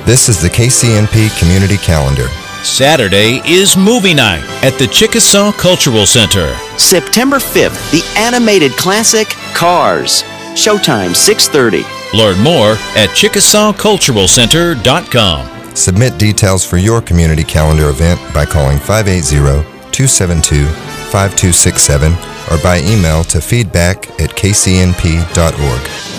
This is the KCNP Community Calendar. Saturday is movie night at the Chickasaw Cultural Center. September 5th, the animated classic Cars. Showtime 6:30. Learn more at ChickasawCulturalCenter.com. Submit details for your community calendar event by calling 580-272-5267 or by email to feedback@kcnp.org.